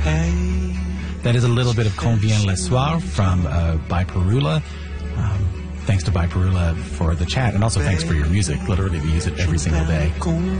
That is a little bit of Quand vient le soir from By Perula. Thanks to By Perula for the chat, and also thanks for your music. Literally, we use it every single day.